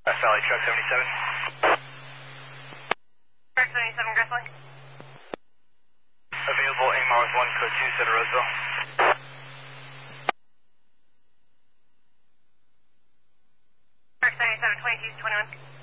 Sally, truck 77. Truck 77, Grisling. Available, AMAR with 1, code 2, set of Roseville. Truck 77, 22, 21.